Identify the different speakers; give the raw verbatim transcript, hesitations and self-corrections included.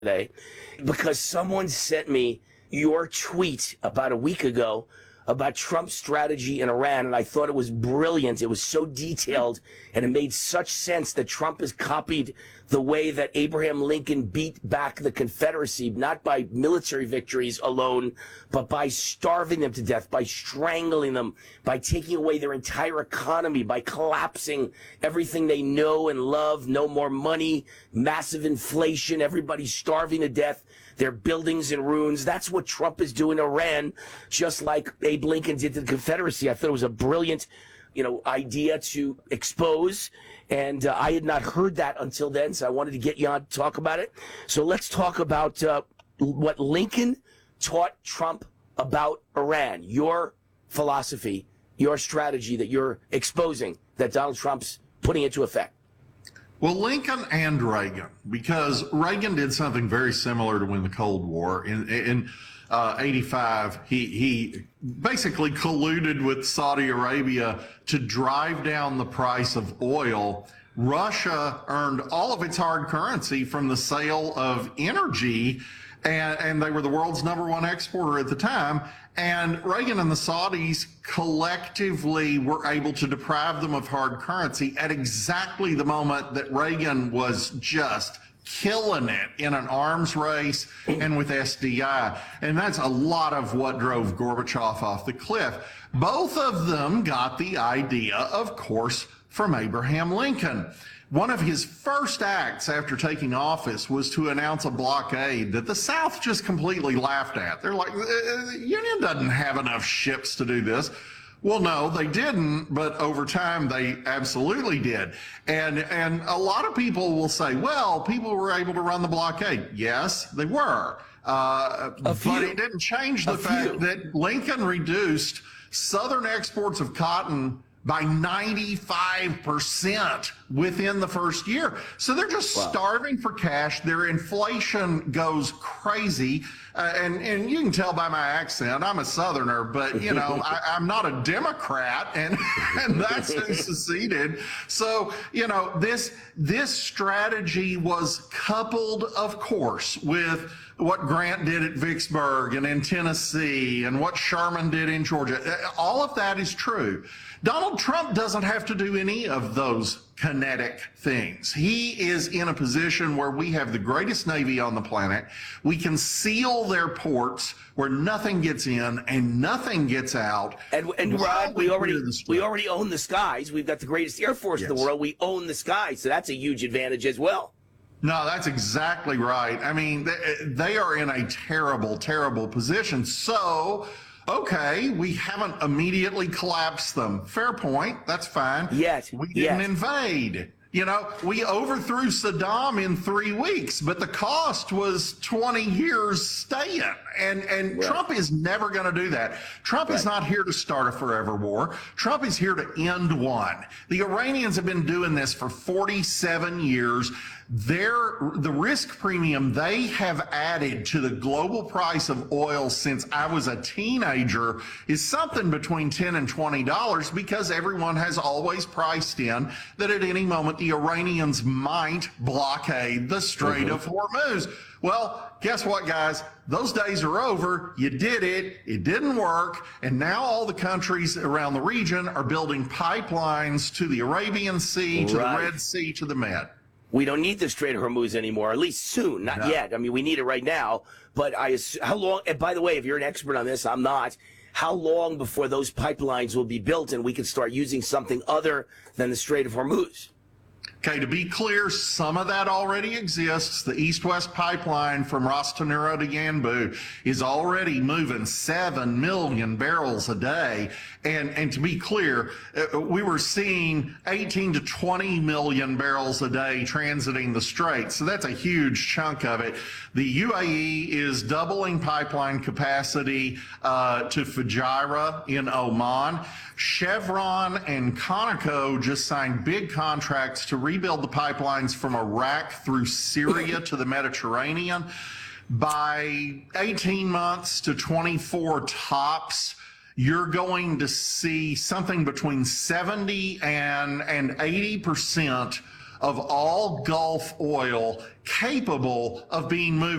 Speaker 1: today because someone sent me your tweet about a week ago about Trump's strategy in Iran, and I thought it was brilliant. It was so detailed, and it made such sense that Trump has copied the way that Abraham Lincoln beat back the Confederacy, not by military victories alone, but by starving them to death, by strangling them, by taking away their entire economy, by collapsing everything they know and love. No more money, massive inflation, everybody starving to death, their buildings in ruins. That's what Trump is doing in Iran, just like Abe Lincoln did to the Confederacy. I thought it was a brilliant, you know, idea to expose, and uh, I had not heard that until then, so I wanted to get you on to talk about it. So let's talk about uh, what Lincoln taught Trump about Iran, your philosophy, your strategy that you're exposing, that Donald Trump's putting into effect.
Speaker 2: Well, Lincoln and Reagan, because Reagan did something very similar to win the Cold War. In, in uh, eighty-five, he, he basically colluded with Saudi Arabia to drive down the price of oil. Russia earned all of its hard currency from the sale of energy, and, and they were the world's number one exporter at the time. And Reagan and the Saudis collectively were able to deprive them of hard currency at exactly the moment that Reagan was just killing it in an arms race and with S D I. And that's a lot of what drove Gorbachev off the cliff. Both of them got the idea, of course, from Abraham Lincoln. One of his first acts after taking office was to announce a blockade that the South just completely laughed at. They're like, the Union doesn't have enough ships to do this. Well, no, they didn't, but over time they absolutely did. And and a lot of people will say, well, people were able to run the blockade. Yes, they were. Uh, but it didn't change the fact that Lincoln reduced Southern exports of cotton by ninety-five percent within the first year. So they're just wow. starving for cash. Their inflation goes crazy. Uh, and, and you can tell by my accent, I'm a Southerner, but, you know, I, I'm not a Democrat, and, and that's who seceded. So, you know, this, this strategy was coupled, of course, with what Grant did at Vicksburg and in Tennessee and what Sherman did in Georgia. All of that is true. Donald Trump doesn't have to do any of those kinetic things. He is in a position where we have the greatest Navy on the planet. We can seal their ports where nothing gets in and nothing gets out.
Speaker 1: And, and Rod, we already we already own the skies. We've got the greatest Air Force yes. in the world. We own the skies, so that's a huge advantage as well.
Speaker 2: No, that's exactly right. I mean, they are in a terrible, terrible position. So, okay, we haven't immediately collapsed them. Fair point. That's fine.
Speaker 1: Yes.
Speaker 2: We didn't
Speaker 1: yes.
Speaker 2: invade. You know, we overthrew Saddam in three weeks, but the cost was twenty years staying. And and right. Trump is never going to do that. Trump right. is not here to start a forever war. Trump is here to end one. The Iranians have been doing this for forty-seven years. Their, the risk premium they have added to the global price of oil since I was a teenager is something between ten and twenty dollars, because everyone has always priced in that at any moment the Iranians might blockade the Strait mm-hmm. of Hormuz. Well, guess what, guys? Those days are over. You did it. It didn't work. And now all the countries around the region are building pipelines to the Arabian Sea, to right. the Red Sea, to the Med.
Speaker 1: We don't need the Strait of Hormuz anymore, at least soon. Not no. yet. I mean, we need it right now. But I, how long, and by the way, if you're an expert on this, I'm not, how long before those pipelines will be built and we can start using something other than the Strait of Hormuz?
Speaker 2: Okay, to be clear, some of that already exists. The East-West pipeline from Ras Tanura to Yanbu is already moving seven million barrels a day. And, and to be clear, uh, we were seeing eighteen to twenty million barrels a day transiting the strait. So that's a huge chunk of it. The U A E is doubling pipeline capacity uh, to Fujairah in Oman. Chevron and Conoco just signed big contracts to rebuild the pipelines from Iraq through Syria to the Mediterranean. By eighteen months to twenty-four tops, you're going to see something between seventy and, and eighty percent of all Gulf oil capable of being moved